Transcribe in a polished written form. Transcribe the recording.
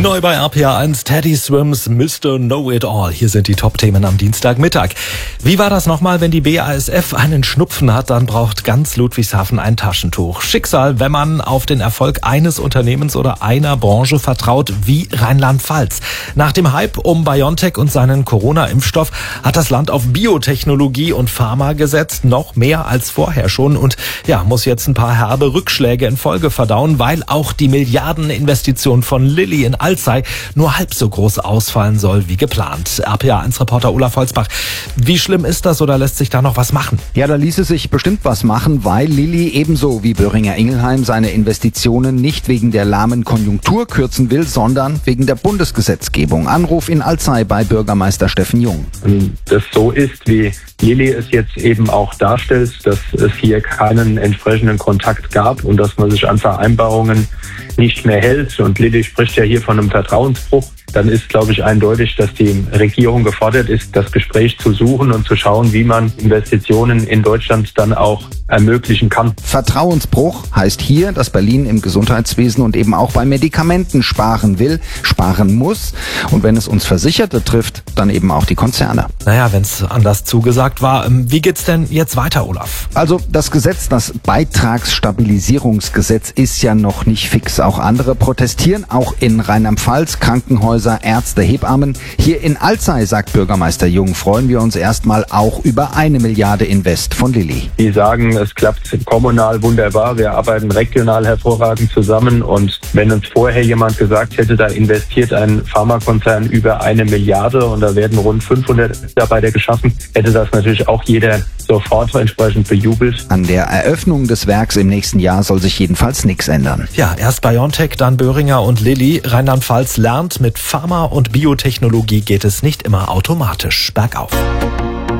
Neu bei RPA 1, Teddy Swims, Mr. Know-It-All. Hier sind die Top-Themen am Dienstagmittag. Wie war das nochmal, wenn die BASF einen Schnupfen hat, dann braucht ganz Ludwigshafen ein Taschentuch. Schicksal, wenn man auf den Erfolg eines Unternehmens oder einer Branche vertraut, wie Rheinland-Pfalz. Nach dem Hype um BioNTech und seinen Corona-Impfstoff hat das Land auf Biotechnologie und Pharma gesetzt, noch mehr als vorher schon. Und ja, muss jetzt ein paar herbe Rückschläge in Folge verdauen, weil auch die Milliardeninvestition von Lilly in Alzey nur halb so groß ausfallen soll wie geplant. RPA1-Reporter Olaf Holzbach, wie schlimm ist das oder lässt sich da noch was machen? Ja, da ließe sich bestimmt was machen, weil Lilly ebenso wie Boehringer Ingelheim seine Investitionen nicht wegen der lahmen Konjunktur kürzen will, sondern wegen der Bundesgesetzgebung. Anruf in Alzey bei Bürgermeister Steffen Jung. Wenn das so ist, wie Lilly es jetzt eben auch darstellt, dass es hier keinen entsprechenden Kontakt gab und dass man sich an Vereinbarungen nicht mehr hält, und Lilly spricht ja hier von einem Vertrauensbruch, dann ist, glaube ich, eindeutig, dass die Regierung gefordert ist, das Gespräch zu suchen und zu schauen, wie man Investitionen in Deutschland dann auch ermöglichen kann. Vertrauensbruch heißt hier, dass Berlin im Gesundheitswesen und eben auch bei Medikamenten sparen will, sparen muss. Und wenn es uns Versicherte trifft, dann eben auch die Konzerne. Naja, wenn es anders zugesagt war. Wie geht's denn jetzt weiter, Olaf? Also das Gesetz, das Beitragsstabilisierungsgesetz, ist ja noch nicht fix. Auch andere protestieren, auch in Rheinland-Pfalz, Krankenhäuser, Ärzte, Hebammen. Hier in Alzey, sagt Bürgermeister Jung, freuen wir uns erstmal auch über 1 Milliarde Invest von Lilly. Die sagen, es klappt kommunal wunderbar, wir arbeiten regional hervorragend zusammen, und wenn uns vorher jemand gesagt hätte, da investiert ein Pharmakonzern über 1 Milliarde und da werden rund 500 Mitarbeiter geschaffen, hätte das natürlich auch jeder sofort entsprechend bejubelt. An der Eröffnung des Werks im nächsten Jahr soll sich jedenfalls nichts ändern. Ja, erst BioNTech, dann Boehringer und Lilly. Rheinland-Pfalz lernt, mit Pharma und Biotechnologie geht es nicht immer automatisch bergauf.